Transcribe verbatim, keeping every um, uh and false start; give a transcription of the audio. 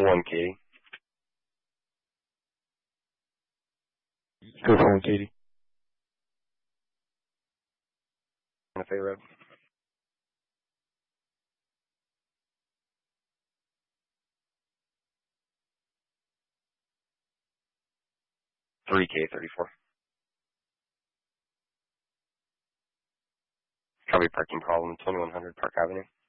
one Katie. Go for one Katie. Santa Fe Road. three K thirty-four. Copy parking problem, twenty-one hundred Park Avenue.